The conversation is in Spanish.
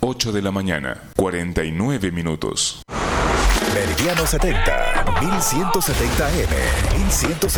8 de la mañana, 49 minutos. Meridiano 70, 1170 AM, 1170